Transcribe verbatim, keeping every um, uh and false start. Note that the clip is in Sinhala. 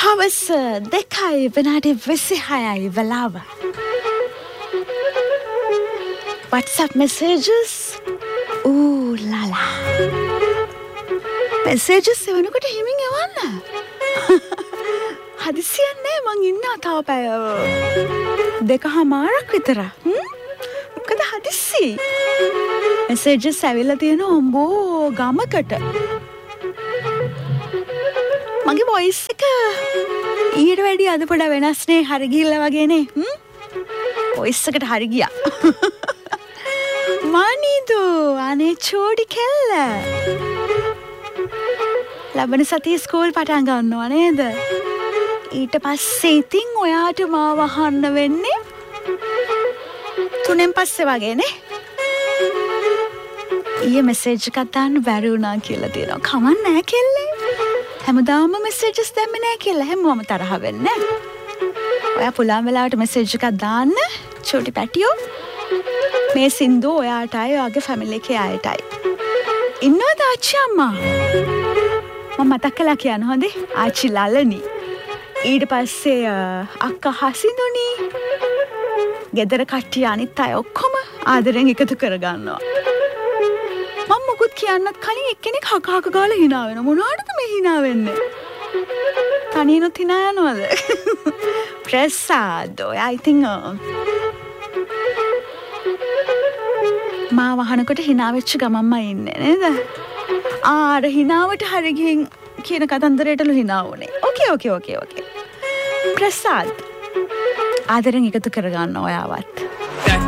හවස දෙකයි විනාඩි විසිහයයි වෙලාව. WhatsApp messages. Ooh la la. Messages එවනකොට හිමින් එවන්න. හදිසියක් නෑ මං ඉන්නවා තව පැය දෙකමාරක් විතර. මොකද හදිස්සි. messages ඇවිල්ලා තියෙන උඹෝ ගමකට. මගේ voice එක ඊට වැඩි අද පොඩ වෙනස් නේ හරි ගිහිල්ලා වගේනේ. හ්ම් voice එකට හරි ගියා. මානීදු අනේ චෝඩි කෙල්ල. ලබන සතියේ ස්කූල් පටන් ගන්නවා නේද? ඊට පස්සේ ඉතින් ඔයාට මාව අහන්න වෙන්නේ තුනෙන් පස්සේ වගේනේ. ඊයේ message එකක් දාන්න බැරි වුණා කියලා තියෙනවා. කමක් නැහැ කෙල්ලේ. හැමදාම messages දැම්මේ නැහැ කියලා හැමෝම තරහ වෙන්නේ නැහැ. ඔයා පුළුවන් වෙලාවට message එකක් දාන්න චූටි පැටියෝ. මේ සින්දු ඔයාටයි ඔයාගේ ෆැමිලි එකේ අයටයි. ඉන්නවද ආච්චි අම්මා? මම මතක් කළා කියන්න හොඳේ. ආච්චි ලලනි. ඊට පස්සේ අක්කා හසිඳුනි. ගෙදර කට්ටිය අනිත් අය ඔක්කොම ආදරෙන් එකතු කරගන්නවා. මම මොකුත් කියන්නත් කලින් එක්කෙනෙක් හක හක ගාලා hina වෙනවා. මොනවටද මේ hina වෙන්නේ? තනියනොත් hina යනවද? ප්‍රසාද් ඔය I think මා වහනකොට hina වෙච්ච ගමන්ම ඉන්නේ නේද? ආර hinaවට හරි ගිහින් කියන කතන්දරයටලු hina වුනේ. ඕකේ ඕකේ ඕකේ ඕකේ. ප්‍රසාද් ආදරෙන් එකතු කරගන්න ඔයාවත්.